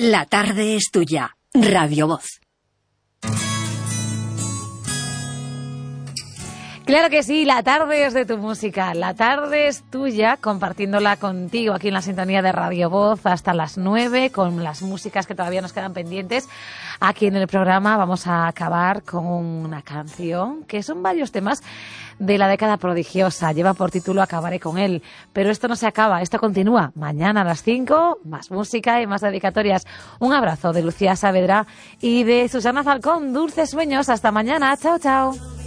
La tarde es tuya. Radio Voz. Claro que sí, la tarde es de tu música, la tarde es tuya, compartiéndola contigo aquí en la sintonía de Radio Voz hasta las 9, con las músicas que todavía nos quedan pendientes. Aquí en el programa vamos a acabar con una canción que son varios temas de la década prodigiosa. Lleva por título Acabaré con él. Pero esto no se acaba, esto continúa. Mañana a las 5, más música y más dedicatorias. Un abrazo de Lucía Saavedra y de Susana Falcón. Dulces sueños. Hasta mañana. Chao, chao.